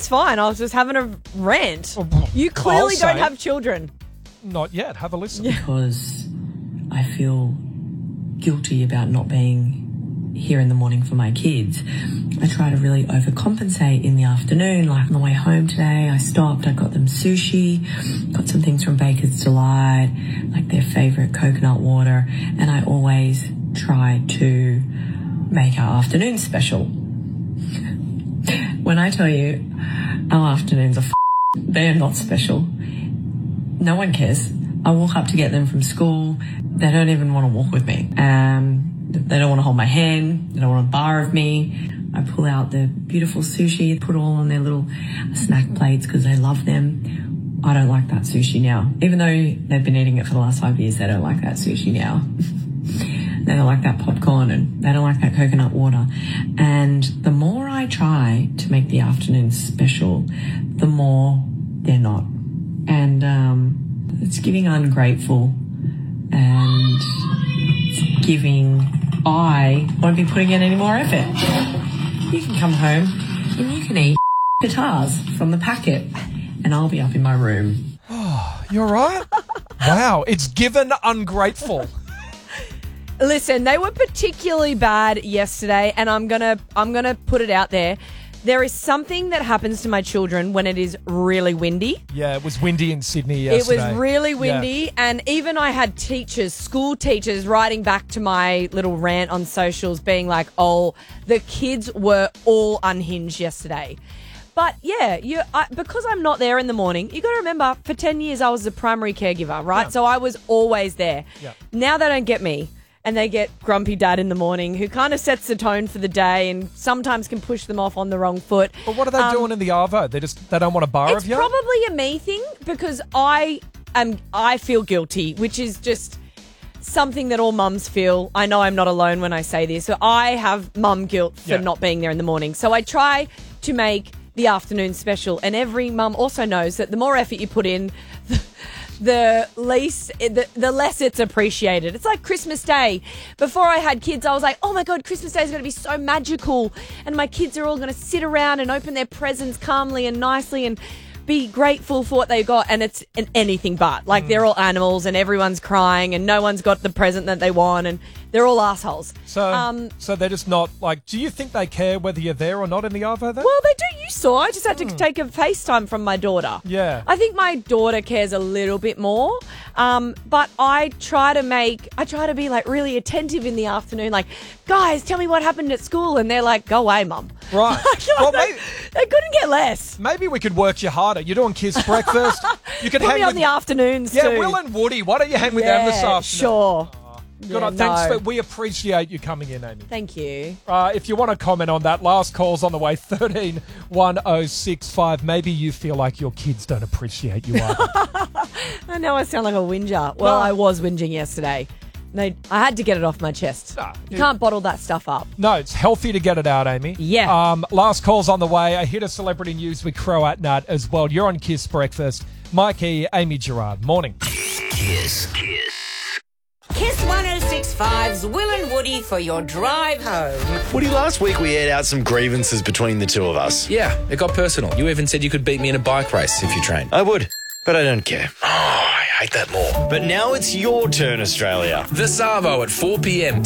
it's fine. I was just having a rant. Well, You clearly I'll don't say- have children. Not yet. Have a listen. Because I feel guilty about not being here in the morning for my kids. I try to really overcompensate in the afternoon. Like on the way home today, I stopped, I got them sushi, got some things from Baker's Delight, like their favourite coconut water, and I always try to make our afternoon special. When I tell you our afternoons are they're not special. No one cares. I walk up to get them from school. They don't even want to walk with me. They don't want to hold my hand. They don't want a bar of me. I pull out the beautiful sushi, put all on their little snack plates because they love them. I don't like that sushi now. Even though they've been eating it for the last 5 years, they don't like that sushi now. They don't like that popcorn and they don't like that coconut water. And the more I try to make the afternoon special, the more they're not. And it's giving ungrateful and it's giving I won't be putting in any more effort. You can come home and you can eat guitars from the packet and I'll be up in my room. You're right. Wow, it's given ungrateful. Listen, they were particularly bad yesterday, and I'm gonna put it out there. There is something that happens to my children when it is really windy. Yeah, it was windy in Sydney yesterday. It was really windy, Yeah. and even I had school teachers, writing back to my little rant on socials being like, oh, the kids were all unhinged yesterday. But yeah, because I'm not there in the morning, you got to remember, for 10 years I was the primary caregiver, right? Yeah. So I was always there. Yeah. Now they don't get me. And they get grumpy dad in the morning who kind of sets the tone for the day and sometimes can push them off on the wrong foot. But what are they doing in the arvo? They don't want a bar It's of you? probably a me thing because I feel guilty, which is just something that all mums feel. I know I'm not alone when I say this. So I have mum guilt for Yeah. not being there in the morning. So I try to make the afternoon special. And every mum also knows that the more effort you put in, the less it's appreciated. It's like Christmas Day. Before I had kids, I was like, oh my God, Christmas Day is going to be so magical. And my kids are all going to sit around and open their presents calmly and nicely and be grateful for what they got. And it's anything but. Like they're all animals and everyone's crying and no one's got the present that they want and they're all assholes. So they're just not like, do you think they care whether you're there or not in the arvo then? Well, they do. You saw. I just had to take a FaceTime from my daughter. Yeah. I think my daughter cares a little bit more. But I try to be like really attentive in the afternoon. Like, guys, tell me what happened at school. And they're like, go away, mum. Right. Well, Well, they couldn't get less. maybe we could work you harder. You're doing kids' breakfast. You could Put hang me on with the afternoons Yeah, too. Will and Woody. Why don't you hang with them this afternoon? Sure. Good on. Thanks. We appreciate you coming in, Amy. Thank you. If you want to comment on that, last call's on the way, 131065. Maybe you feel like your kids don't appreciate you either. I know I sound like a whinger. Well, I was whinging yesterday. I had to get it off my chest. You can't bottle that stuff up. No, it's healthy to get it out, Amy. Yeah. Last call's on the way. A hit of celebrity news with Crow at Nut as well. You're on Kiss Breakfast. Mikey, Amy Gerard. Morning. Kiss. Kiss 106.5's Will and Woody for your drive home. Woody, last week we aired out some grievances between the two of us. Yeah, it got personal. You even said you could beat me in a bike race if you trained. I would, but I don't care. Oh, I hate that more. But now it's your turn, Australia. The Savo at 4 p.m.